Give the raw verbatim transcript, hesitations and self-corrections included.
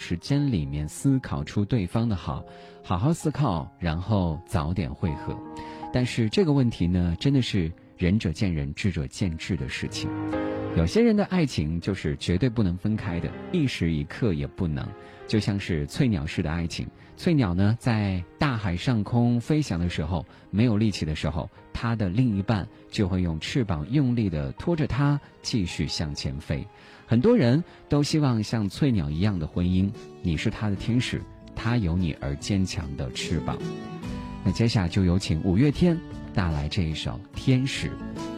时间里面思考出对方的好，好好思考，然后早点会合。但是这个问题呢，真的是仁者见仁，智者见智的事情。有些人的爱情就是绝对不能分开的，一时一刻也不能。就像是翠鸟式的爱情，翠鸟呢在大海上空飞翔的时候，没有力气的时候，它的另一半就会用翅膀用力地拖着它继续向前飞。很多人都希望像翠鸟一样的婚姻，你是他的天使，他有你而坚强的翅膀。那接下来就有请五月天带来这一首《天使》。